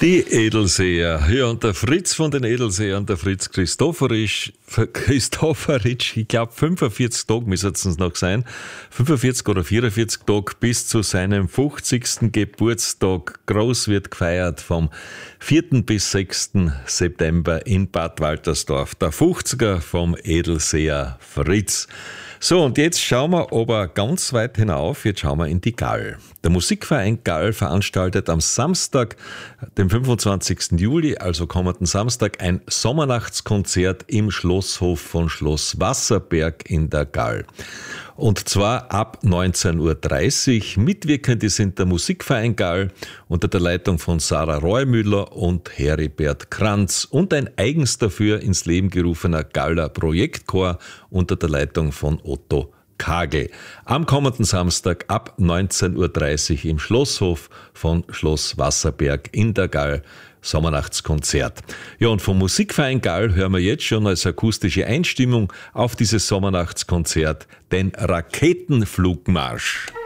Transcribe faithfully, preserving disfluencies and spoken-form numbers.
Die Edelseher. Ja, und der Fritz von den Edelseern, der Fritz Christoforitsch, Christoforitsch, ich glaube fünfundvierzig Tage müssen es noch sein, fünfundvierzig oder vierundvierzig Tage bis zu seinem fünfzigsten Geburtstag. Groß wird gefeiert vom vierten bis sechsten September in Bad Waltersdorf. Der fünfziger vom Edelseher Fritz. So, und jetzt schauen wir aber ganz weit hinauf, jetzt schauen wir in die Gall. Der Musikverein Gall veranstaltet am Samstag, dem fünfundzwanzigsten Juli, also kommenden Samstag, ein Sommernachtskonzert im Schlosshof von Schloss Wasserberg in der Gall. Und zwar ab neunzehn Uhr dreißig. Mitwirkende sind der Musikverein Gall unter der Leitung von Sarah Reumüller und Heribert Kranz und ein eigens dafür ins Leben gerufener Galler Projektchor unter der Leitung von Otto Kagel. Am kommenden Samstag ab neunzehn Uhr dreißig im Schlosshof von Schloss Wasserberg in der Gall. Sommernachtskonzert. Ja, und vom Musikverein Gall hören wir jetzt schon als akustische Einstimmung auf dieses Sommernachtskonzert den Raketenflugmarsch.